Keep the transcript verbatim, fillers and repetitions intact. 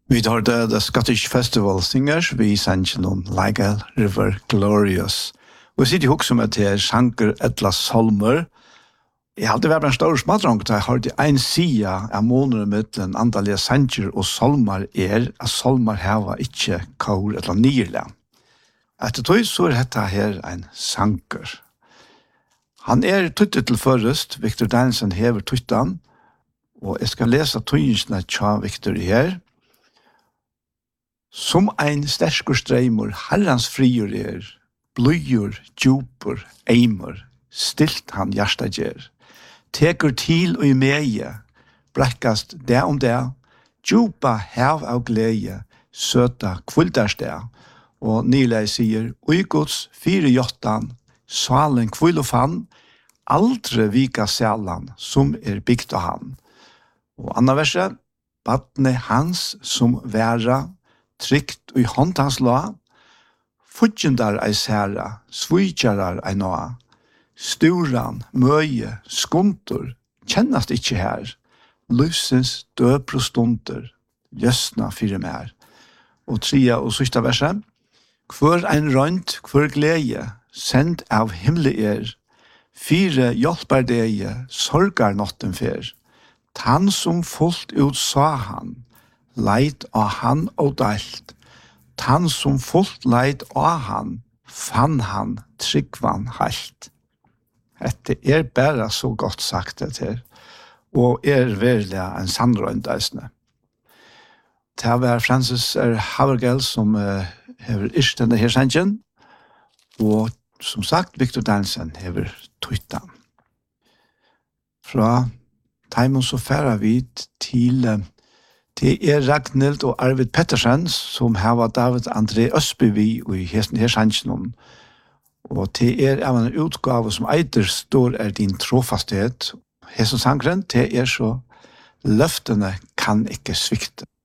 Vi tar det The Scottish Festival Singers, vi sender noen Like a River Glorious. Og vi sitter jo også med til Sjanker Edla Solmer. Jeg hadde vært en stor smadrong, da jeg hørte en sida av måneder med den andalige sanger og solmer er at solmer heva ikke kår eller nyrle. Etter tog så er dette her en sanker. Han er tuttet til først, Victor Danielsen hever tuttan, og jeg skal lese tøyensene tja Victor her. Som ein sterkur streimur, herrans friur er, bløyur, djupur, eimur, stilt han hjärsta gjer. Tekur til og i meie, brekkast det om det, djupa hev av glede, søta kvuldarst det, og Nilei sier, ui Guds fire jottan, salen kvul og fann, aldre vika sælan, som er bygd av han. Og andre verset, badne hans som væra, trygt i hånd hans la, fudgjendar ei særa, svujtjarar ei noa, sturan, møye, skuntur, kjennast ikkje her, livsens døpro stunder, løsna fyrir mer. Og tria og sista verset, hver ein rønt, hver glede, send av himle er, fire hjelpar deie, sorgar notten fer, tann som fullt ut sa han, leit av han og dalt. Tann som fullt leit av han, fann han tryggvan halt. Dette er bare så godt sagt det her, og er virkelig en sannrøynd eisne. Det var Francis R. Havergal som uh, hever ikke denne her sangen, og som sagt, Victor Danielsen hever tuttan. Fra Taimon så færa vi til uh, Det er Ragnhild og Arvid Pettersen som har David André Østby vi i hesten her sannsjonen. Og det er en utgave som eiter står er din trofasthet. Hesten sangren, det er så løftene kan ikke svikte.